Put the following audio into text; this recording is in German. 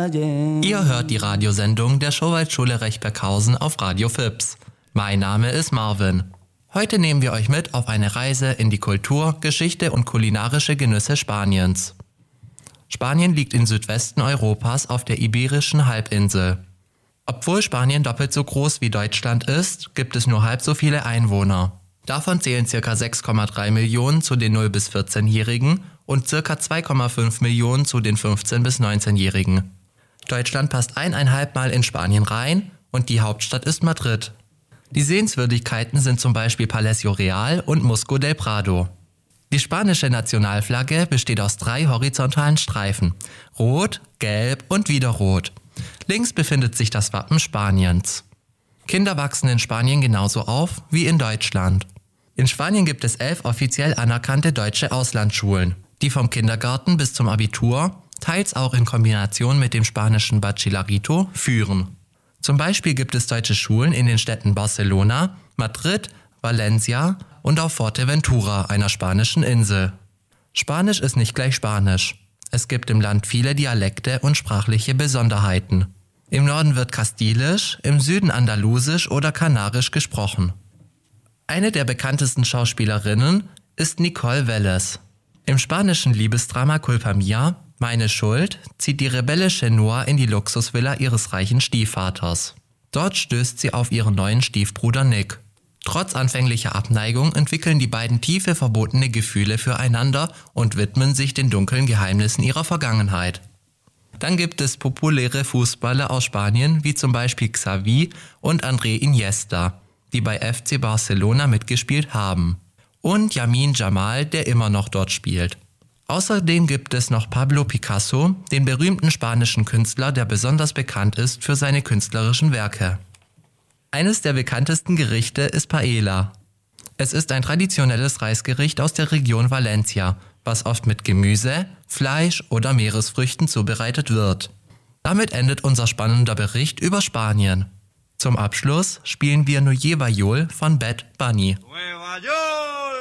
Ihr hört die Radiosendung der Schowaldschule Rechberghausen auf Radio Fips. Mein Name ist Marvin. Heute nehmen wir euch mit auf eine Reise in die Kultur, Geschichte und kulinarische Genüsse Spaniens. Spanien liegt im Südwesten Europas auf der Iberischen Halbinsel. Obwohl Spanien doppelt so groß wie Deutschland ist, gibt es nur halb so viele Einwohner. Davon zählen ca. 6,3 Millionen zu den 0- bis 14-Jährigen und ca. 2,5 Millionen zu den 15- bis 19-Jährigen. Deutschland passt 1,5 Mal in Spanien rein und die Hauptstadt ist Madrid. Die Sehenswürdigkeiten sind zum Beispiel Palacio Real und Musco del Prado. Die spanische Nationalflagge besteht aus 3 horizontalen Streifen, rot, gelb und wieder rot. Links befindet sich das Wappen Spaniens. Kinder wachsen in Spanien genauso auf wie in Deutschland. In Spanien gibt es 11 offiziell anerkannte deutsche Auslandsschulen, die vom Kindergarten bis zum Abitur, teils auch in Kombination mit dem spanischen Bachillerito, führen. Zum Beispiel gibt es deutsche Schulen in den Städten Barcelona, Madrid, Valencia und auf Fuerteventura, einer spanischen Insel. Spanisch ist nicht gleich Spanisch. Es gibt im Land viele Dialekte und sprachliche Besonderheiten. Im Norden wird Kastilisch, im Süden Andalusisch oder Kanarisch gesprochen. Eine der bekanntesten Schauspielerinnen ist Nicole Vélez. Im spanischen Liebesdrama Culpa Mía, Meine Schuld, zieht die rebellische Noa in die Luxusvilla ihres reichen Stiefvaters. Dort stößt sie auf ihren neuen Stiefbruder Nick. Trotz anfänglicher Abneigung entwickeln die beiden tiefe verbotene Gefühle füreinander und widmen sich den dunklen Geheimnissen ihrer Vergangenheit. Dann gibt es populäre Fußballer aus Spanien, wie zum Beispiel Xavi und André Iniesta, die bei FC Barcelona mitgespielt haben. Und Lamine Yamal, der immer noch dort spielt. Außerdem gibt es noch Pablo Picasso, den berühmten spanischen Künstler, der besonders bekannt ist für seine künstlerischen Werke. Eines der bekanntesten Gerichte ist Paella. Es ist ein traditionelles Reisgericht aus der Region Valencia, was oft mit Gemüse, Fleisch oder Meeresfrüchten zubereitet wird. Damit endet unser spannender Bericht über Spanien. Zum Abschluss spielen wir Nueva York von Bad Bunny. Nueva York!